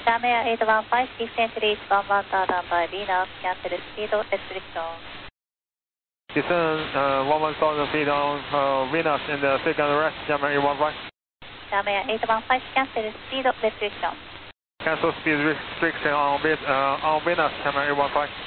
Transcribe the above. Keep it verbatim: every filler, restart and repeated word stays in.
Jamea eight one five, descent reach one one thousand by Venus, cancel speed restriction. Descend uh, one one thousand feet on uh, Venus and the second rest, Jamea eight one five. Jamea eight one five, cancel speed restriction. Cancel speed restriction on, uh, on Venus, Jamea eight one five.